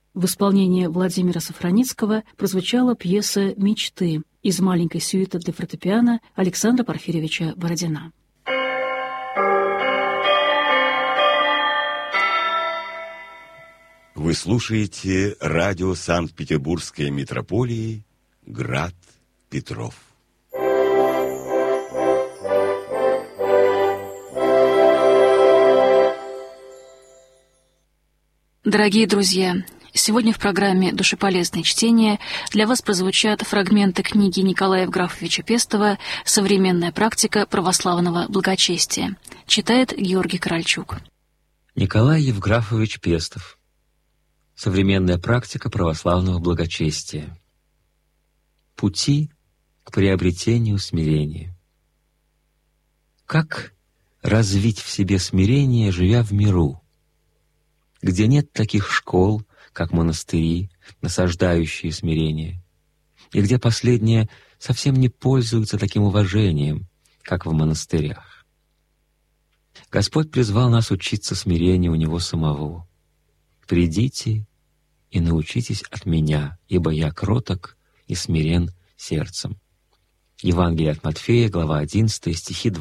В исполнении Владимира Сафраницкого прозвучала пьеса «Мечты» из маленькой сюиты для фортепиано Александра Порфирьевича Бородина. Вы слушаете радио Санкт-Петербургской митрополии «Град Петров». Дорогие друзья, сегодня в программе «Душеполезное чтение» для вас прозвучат фрагменты книги Николая Евграфовича Пестова «Современная практика православного благочестия». Читает Георгий Корольчук. Николай Евграфович Пестов. Современная практика православного благочестия. Пути к приобретению смирения. Как развить в себе смирение, живя в миру, где нет таких школ, как монастыри, насаждающие смирение, и где последнее совсем не пользуется таким уважением, как в монастырях? Господь призвал нас учиться смирению у Него самого. «Придите и научитесь от Меня, ибо Я кроток и смирен сердцем». Евангелие от Матфея, глава 11, стихи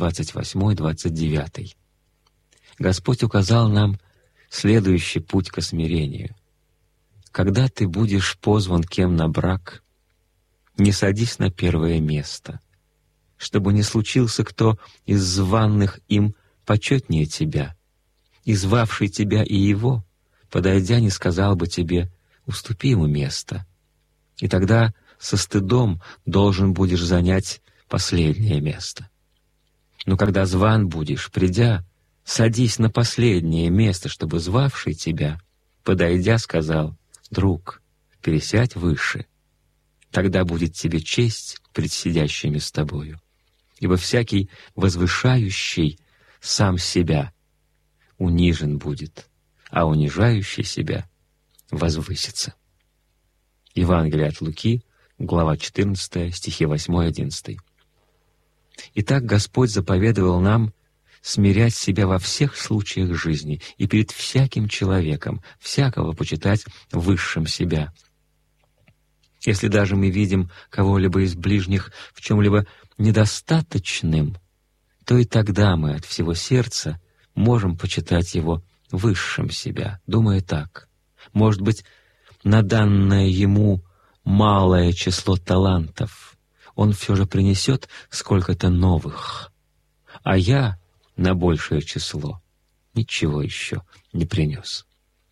28-29. Господь указал нам следующий путь к смирению. Когда ты будешь позван кем на брак, не садись на первое место, чтобы не случился кто из званных им почетнее тебя, и звавший тебя и его, подойдя, не сказал бы тебе: уступи ему место. И тогда со стыдом должен будешь занять последнее место. Но когда зван будешь, придя, садись на последнее место, чтобы звавший тебя, подойдя, сказал: друг, пересядь выше. Тогда будет тебе честь пред сидящими с тобою. Ибо всякий возвышающий сам себя унижен будет, а унижающий себя возвысится. Евангелие от Луки, глава 14, стихи 8-11. Итак, Господь заповедовал нам смирять себя во всех случаях жизни и перед всяким человеком, всякого почитать высшим себя. Если даже мы видим кого-либо из ближних в чем-либо недостаточным, то и тогда мы от всего сердца можем почитать его высшим себя, думая так: может быть, на данное ему малое число талантов он все же принесет сколько-то новых, а я на большее число ничего еще не принес.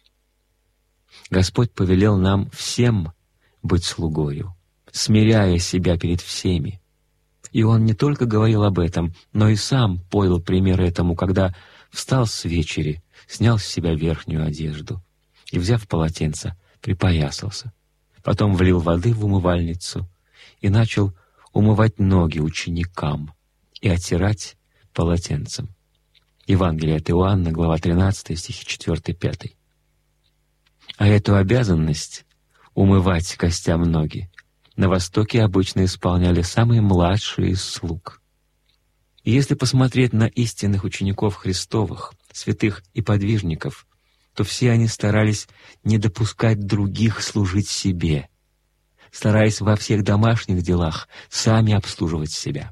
Господь повелел нам всем быть слугою, смиряя себя перед всеми. И Он не только говорил об этом, но и сам подал пример этому, когда встал с вечери, снял с себя верхнюю одежду и, взяв полотенце, припоясался. Потом влил воды в умывальницу и начал умывать ноги ученикам и оттирать полотенцем. Евангелие от Иоанна, глава 13, стихи 4-5. А эту обязанность — умывать костям ноги на Востоке обычно исполняли самые младшие из слуг. И если посмотреть на истинных учеников Христовых, святых и подвижников, то все они старались не допускать других служить себе, стараясь во всех домашних делах сами обслуживать себя.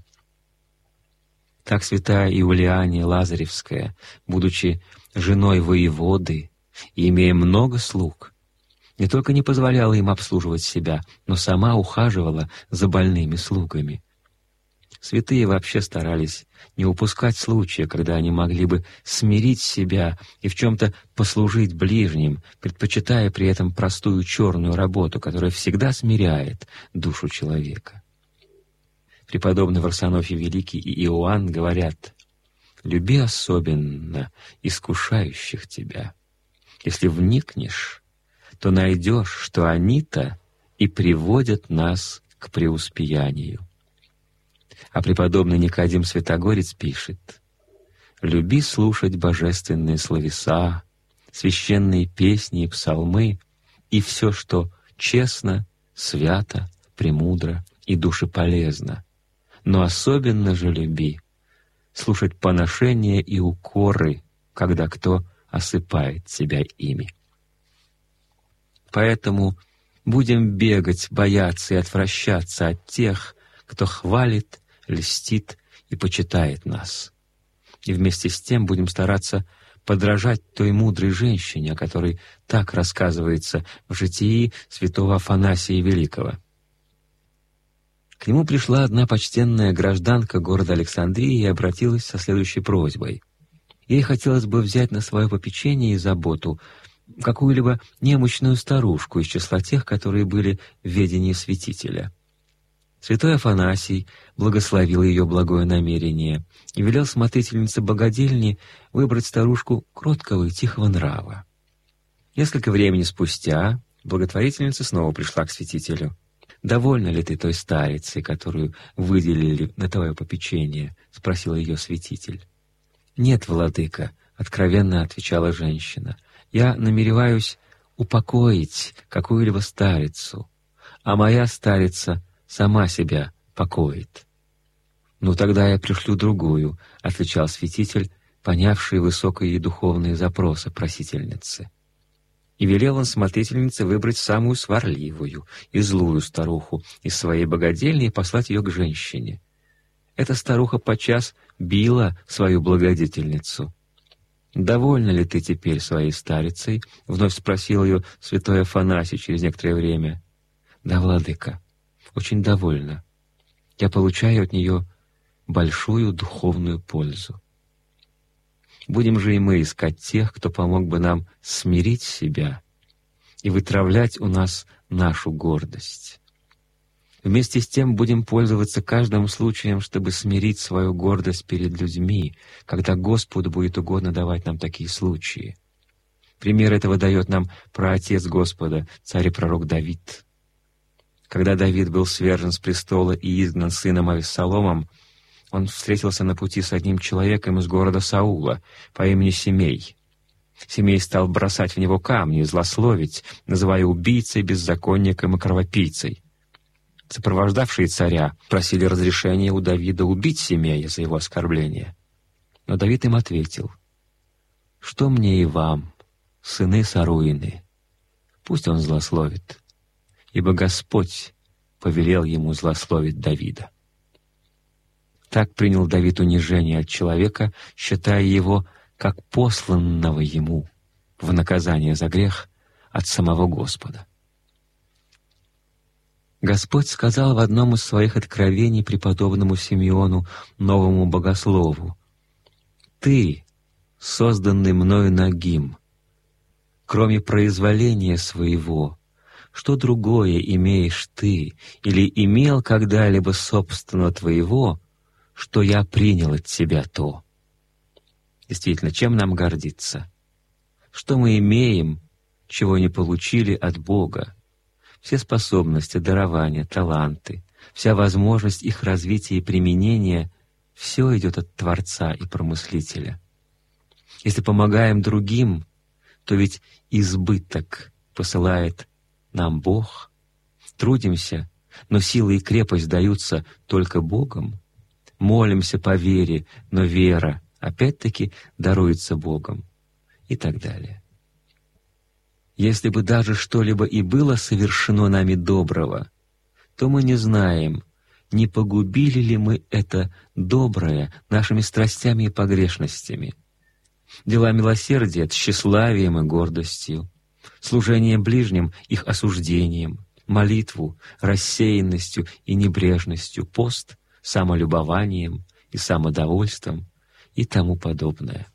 Так святая Иулиания Лазаревская, будучи женой воеводы и имея много слуг, не только не позволяла им обслуживать себя, но сама ухаживала за больными слугами. Святые вообще старались не упускать случая, когда они могли бы смирить себя и в чем-то послужить ближним, предпочитая при этом простую черную работу, которая всегда смиряет душу человека. Преподобный Варсонофий Великий и Иоанн говорят: «Люби особенно искушающих тебя. Если вникнешь, то найдешь, что они-то и приводят нас к преуспеянию». А преподобный Никодим Святогорец пишет: «Люби слушать божественные словеса, священные песни и псалмы и все, что честно, свято, премудро и душеполезно. Но особенно же люби слушать поношения и укоры, когда кто осыпает тебя ими». Поэтому будем бегать, бояться и отвращаться от тех, кто хвалит, льстит и почитает нас. И вместе с тем будем стараться подражать той мудрой женщине, о которой так рассказывается в житии святого Афанасия Великого. К нему пришла одна почтенная гражданка города Александрии и обратилась со следующей просьбой. Ей хотелось бы взять на свое попечение и заботу какую-либо немощную старушку из числа тех, которые были в ведении святителя. Святой Афанасий благословил ее благое намерение и велел смотрительнице богадельни выбрать старушку кроткого и тихого нрава. Несколько времени спустя благотворительница снова пришла к святителю. «Довольна ли ты той старицей, которую выделили на твое попечение?» — спросил ее святитель. «Нет, владыка», — откровенно отвечала женщина, — «я намереваюсь упокоить какую-либо старицу, а моя старица сама себя покоит». «Ну, тогда я пришлю другую», — отвечал святитель, понявший высокие духовные запросы просительницы. И велел он смотрительнице выбрать самую сварливую и злую старуху из своей богадельни и послать ее к женщине. Эта старуха подчас била свою благодетельницу. «Довольна ли ты теперь своей старицей?» — вновь спросил ее святой Афанасий через некоторое время. «Да, владыка, очень довольна. Я получаю от нее большую духовную пользу. Будем же и мы искать тех, кто помог бы нам смирить себя и вытравлять у нас нашу гордость. Вместе с тем будем пользоваться каждым случаем, чтобы смирить свою гордость перед людьми, когда Господу будет угодно давать нам такие случаи. Пример этого дает нам праотец Господа, царь и пророк Давид. Когда Давид был свержен с престола и изгнан сыном Авессаломом, он встретился на пути с одним человеком из города Саула по имени Семей. Семей стал бросать в него камни и злословить, называя убийцей, беззаконником и кровопийцей. Сопровождавшие царя просили разрешения у Давида убить Семея за его оскорбление. Но Давид им ответил: «Что мне и вам, сыны Саруины? Пусть он злословит, ибо Господь повелел ему злословить Давида». Так принял Давид унижение от человека, считая его как посланного ему в наказание за грех от самого Господа. Господь сказал в одном из своих откровений преподобному Симеону, новому богослову: «Ты, созданный мною нагим, кроме произволения своего, что другое имеешь ты или имел когда-либо собственно твоего, что я принял от тебя то?» Действительно, чем нам гордиться? Что мы имеем, чего не получили от Бога? Все способности, дарования, таланты, вся возможность их развития и применения — все идет от Творца и Промыслителя. Если помогаем другим, то ведь избыток посылает нам Бог. Трудимся, но сила и крепость даются только Богом. Молимся по вере, но вера опять-таки даруется Богом, и так далее. Если бы даже что-либо и было совершено нами доброго, то мы не знаем, не погубили ли мы это доброе нашими страстями и погрешностями. Дела милосердия — тщеславием и гордостью, служение ближним — их осуждением, молитву — рассеянностью и небрежностью, пост — самолюбованием и самодовольством и тому подобное.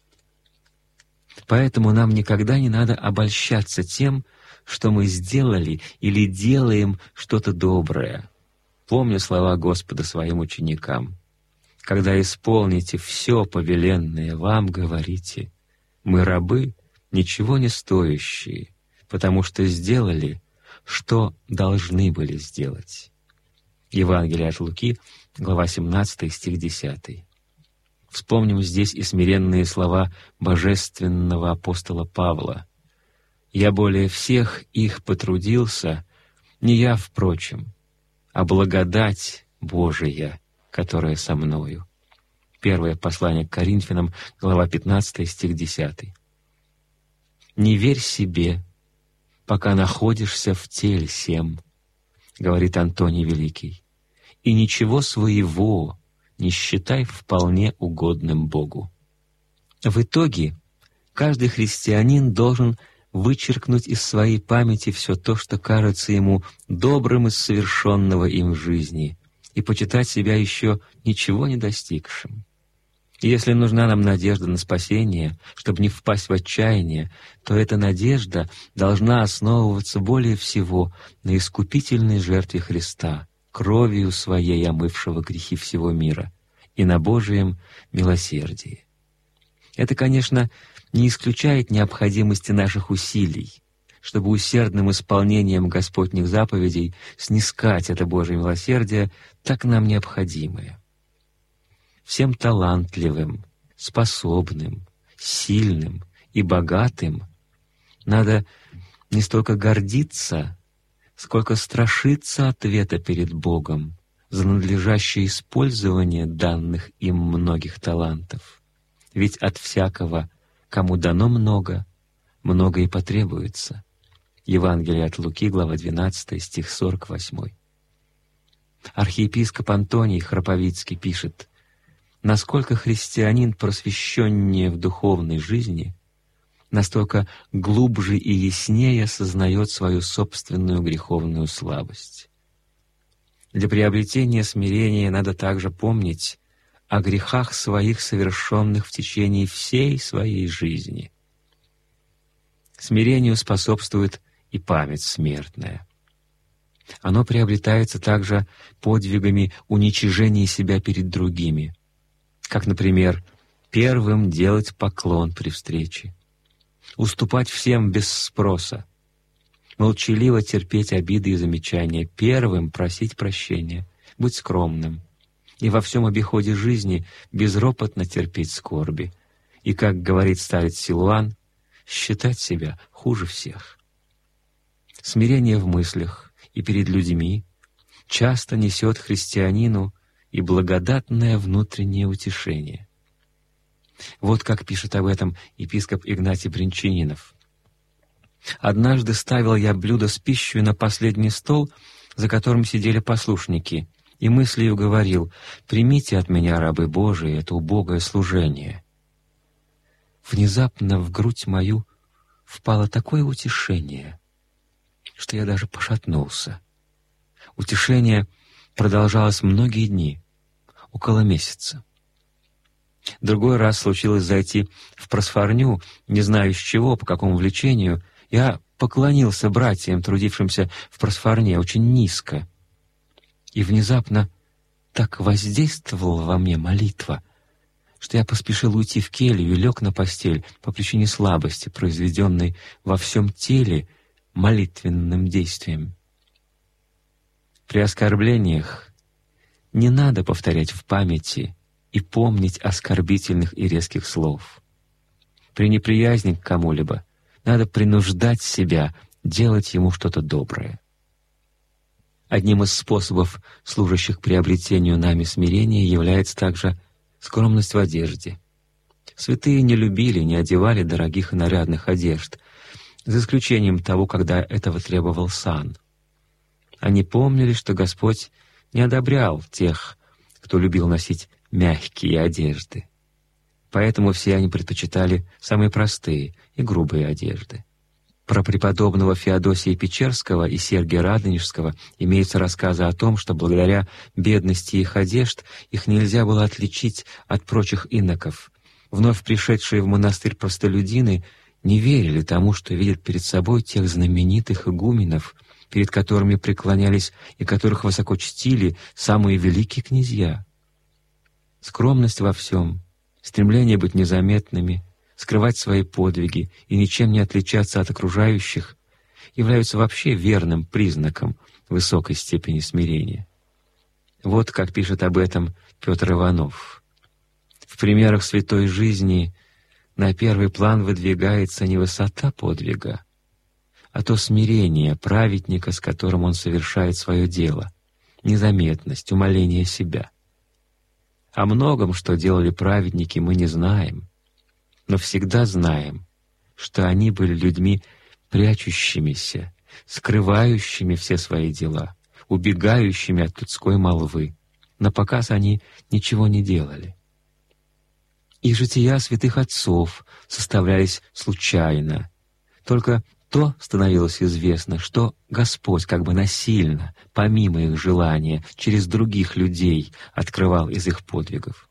Поэтому нам никогда не надо обольщаться тем, что мы сделали или делаем что-то доброе. Помню слова Господа своим ученикам: «Когда исполните все повеленное вам, говорите: мы рабы, ничего не стоящие, потому что сделали, что должны были сделать». Евангелие от Луки, глава 17, стих 10. Вспомним здесь и смиренные слова божественного апостола Павла: «Я более всех их потрудился, не я, впрочем, а благодать Божия, которая со мною». Первое послание к Коринфянам, глава 15, стих 10. «Не верь себе, пока находишься в теле сем, говорит Антоний Великий, и ничего своего не считай вполне угодным Богу. В итоге каждый христианин должен вычеркнуть из своей памяти все то, что кажется ему добрым из совершенного им в жизни, и почитать себя еще ничего не достигшим. И если нужна нам надежда на спасение, чтобы не впасть в отчаяние, то эта надежда должна основываться более всего на искупительной жертве Христа, кровью Своей омывшего грехи всего мира, и на Божием милосердии. Это, конечно, не исключает необходимости наших усилий, чтобы усердным исполнением Господних заповедей снискать это Божие милосердие, так нам необходимое. Всем талантливым, способным, сильным и богатым надо не столько гордиться, сколько страшиться ответа перед Богом за надлежащее использование данных им многих талантов. Ведь от всякого, кому дано много, много и потребуется. Евангелие от Луки, глава 12, стих 48. Архиепископ Антоний Храповицкий пишет: «Насколько христианин просвещеннее в духовной жизни, настолько глубже и яснее осознает свою собственную греховную слабость. Для приобретения смирения надо также помнить о грехах своих, совершенных в течение всей своей жизни. Смирению способствует и память смертная. Оно приобретается также подвигами уничижения себя перед другими, как, например, первым делать поклон при встрече, уступать всем без спроса, молчаливо терпеть обиды и замечания, первым просить прощения, быть скромным и во всем обиходе жизни безропотно терпеть скорби, и, как говорит старец Силуан, считать себя хуже всех. Смирение в мыслях и перед людьми часто несет христианину и благодатное внутреннее утешение. Вот как пишет об этом епископ Игнатий Бринчанинов. «Однажды ставил я блюдо с пищей на последний стол, за которым сидели послушники, и мыслью говорил: «Примите от меня, рабы Божии, это убогое служение». Внезапно в грудь мою впало такое утешение, что я даже пошатнулся. Утешение продолжалось многие дни, около месяца. Другой раз случилось зайти в просфорню, не знаю с чего, по какому влечению. Я поклонился братьям, трудившимся в просфорне, очень низко. И внезапно так воздействовала во мне молитва, что я поспешил уйти в келью и лег на постель по причине слабости, произведенной во всем теле молитвенным действием. При оскорблениях не надо повторять в памяти и помнить оскорбительных и резких слов. При неприязни к кому-либо надо принуждать себя делать ему что-то доброе. Одним из способов, служащих приобретению нами смирения, является также скромность в одежде. Святые не любили, не одевали дорогих и нарядных одежд, за исключением того, когда этого требовал сан. Они помнили, что Господь не одобрял тех, кто любил носить мягкие одежды. Поэтому все они предпочитали самые простые и грубые одежды. Про преподобного Феодосия Печерского и Сергия Радонежского имеются рассказы о том, что благодаря бедности их одежд их нельзя было отличить от прочих иноков. Вновь пришедшие в монастырь простолюдины не верили тому, что видят перед собой тех знаменитых игуменов, перед которыми преклонялись и которых высоко чтили самые великие князья. Скромность во всем, стремление быть незаметными, скрывать свои подвиги и ничем не отличаться от окружающих являются вообще верным признаком высокой степени смирения. Вот как пишет об этом Петр Иванов. В примерах святой жизни на первый план выдвигается не высота подвига, а то смирение праведника, с которым он совершает свое дело, незаметность, умаление себя. О многом, что делали праведники, мы не знаем, но всегда знаем, что они были людьми прячущимися, скрывающими все свои дела, убегающими от людской молвы. На показ они ничего не делали. И жития святых отцов составлялись случайно. Только то становилось известно, что Господь как бы насильно, помимо их желания, через других людей открывал из их подвигов.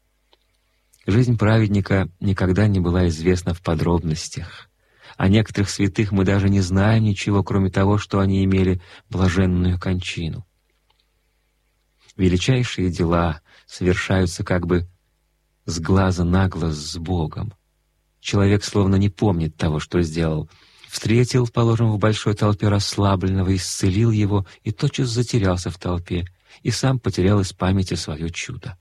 Жизнь праведника никогда не была известна в подробностях. О некоторых святых мы даже не знаем ничего, кроме того, что они имели блаженную кончину. Величайшие дела совершаются как бы с глаза на глаз с Богом. Человек словно не помнит того, что сделал. Встретил, положим, в большой толпе расслабленного, исцелил его и тотчас затерялся в толпе, и сам потерял из памяти свое чудо.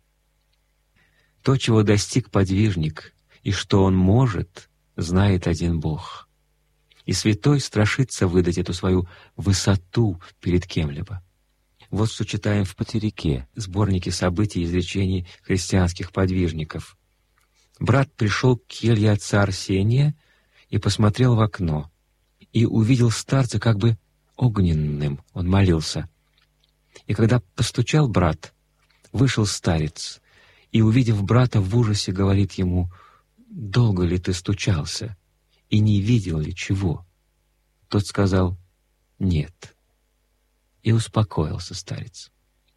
То, чего достиг подвижник, и что он может, знает один Бог. И святой страшится выдать эту свою высоту перед кем-либо. Вот что читаем в «Потеряке», сборнике событий и изречений христианских подвижников. «Брат пришел к келье отца Арсения и посмотрел в окно, и увидел старца как бы огненным, он молился. И когда постучал брат, вышел старец, и, увидев брата, в ужасе говорит ему: «Долго ли ты стучался, и не видел ли чего?» Тот сказал: «Нет». И успокоился старец.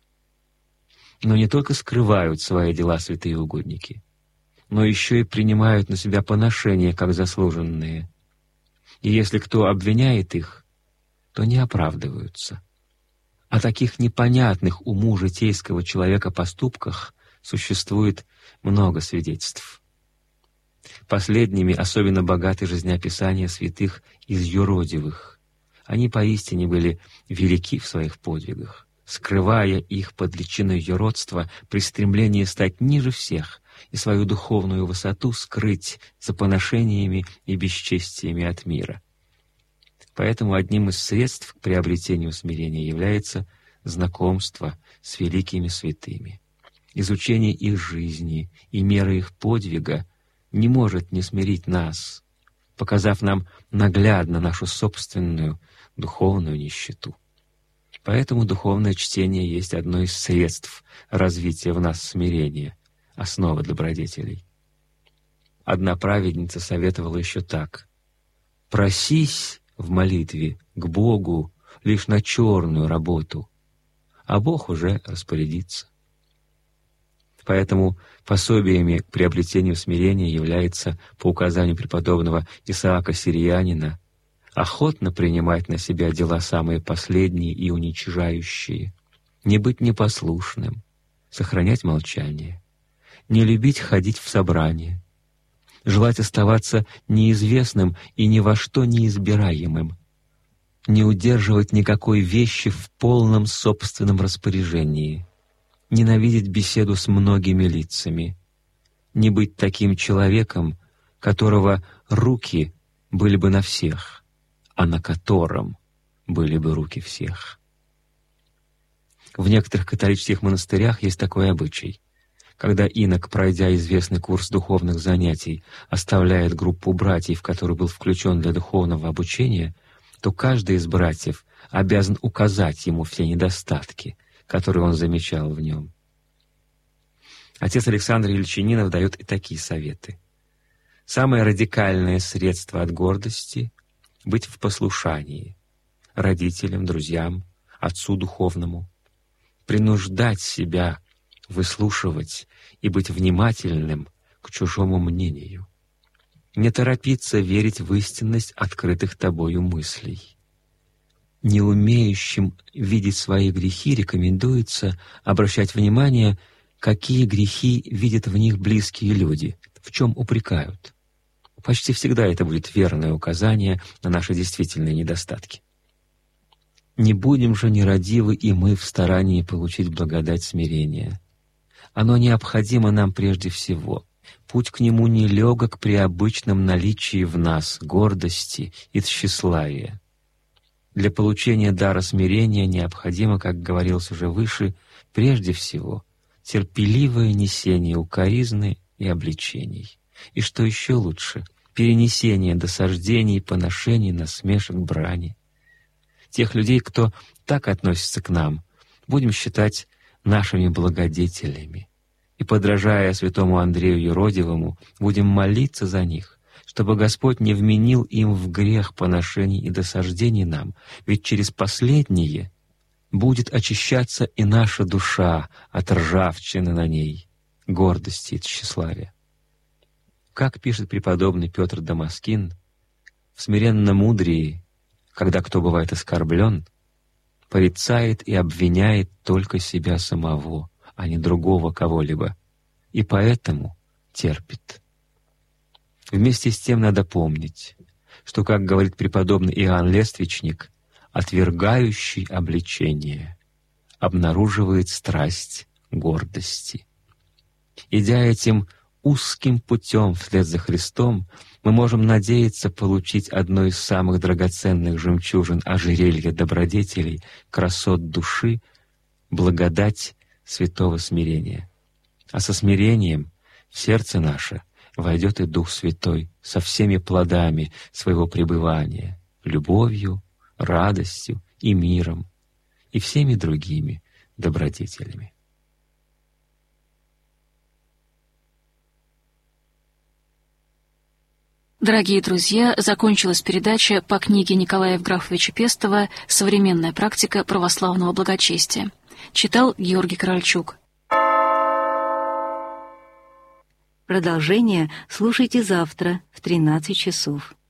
Но не только скрывают свои дела святые угодники, но еще и принимают на себя поношения, как заслуженные. И если кто обвиняет их, то не оправдываются. О таких непонятных уму житейского человека поступках существует много свидетельств. Последними особенно богаты жизнеописания святых из юродивых. Они поистине были велики в своих подвигах, скрывая их под личиной юродства при стремлении стать ниже всех и свою духовную высоту скрыть за поношениями и бесчестиями от мира. Поэтому одним из средств к приобретению смирения является знакомство с великими святыми. Изучение их жизни и меры их подвига не может не смирить нас, показав нам наглядно нашу собственную духовную нищету. Поэтому духовное чтение есть одно из средств развития в нас смирения, основа добродетелей. Одна праведница советовала еще так: «Просись в молитве к Богу лишь на черную работу, а Бог уже распорядится». Поэтому пособиями к приобретению смирения является, по указанию преподобного Исаака Сириянина, охотно принимать на себя дела самые последние и уничижающие, не быть непослушным, сохранять молчание, не любить ходить в собрания, желать оставаться неизвестным и ни во что неизбираемым, не удерживать никакой вещи в полном собственном распоряжении, ненавидеть беседу с многими лицами, не быть таким человеком, которого руки были бы на всех, а на котором были бы руки всех. В некоторых католических монастырях есть такой обычай. Когда инок, пройдя известный курс духовных занятий, оставляет группу братьев, в которую был включен для духовного обучения, то каждый из братьев обязан указать ему все недостатки, которые он замечал в нем. Отец Александр Ельчининов дает и такие советы. Самое радикальное средство от гордости — быть в послушании родителям, друзьям, отцу духовному, принуждать себя выслушивать и быть внимательным к чужому мнению, не торопиться верить в истинность открытых тобою мыслей. Не умеющим видеть свои грехи рекомендуется обращать внимание, какие грехи видят в них близкие люди, в чем упрекают. Почти всегда это будет верное указание на наши действительные недостатки. Не будем же нерадивы и мы в старании получить благодать смирения. Оно необходимо нам прежде всего. Путь к нему нелегок при обычном наличии в нас гордости и тщеславия. Для получения дара смирения необходимо, как говорилось уже выше, прежде всего терпеливое несение укоризны и обличений. И что еще лучше, перенесения досаждений, поношений, насмешек, брани. Тех людей, кто так относится к нам, будем считать нашими благодетелями. И, подражая святому Андрею Юродивому, будем молиться за них, чтобы Господь не вменил им в грех поношений и досаждений нам, ведь через последние будет очищаться и наша душа от ржавчины на ней, гордости и тщеславия. Как пишет преподобный Петр Дамаскин, в смиренно-мудрии, когда кто бывает оскорблен, порицает и обвиняет только себя самого, а не другого кого-либо, и поэтому терпит. Вместе с тем надо помнить, что, как говорит преподобный Иоанн Лествичник, отвергающий обличение обнаруживает страсть гордости. Идя этим узким путем вслед за Христом, мы можем надеяться получить одно из самых драгоценных жемчужин ожерелья добродетелей, красот души, благодать святого смирения. А со смирением в сердце наше войдет и Дух Святой со всеми плодами своего пребывания, любовью, радостью и миром, и всеми другими добродетелями. Дорогие друзья, закончилась передача по книге Николая Евграфовича Пестова «Современная практика православного благочестия». Читал Георгий Корольчук. Продолжение слушайте завтра в 13 часов.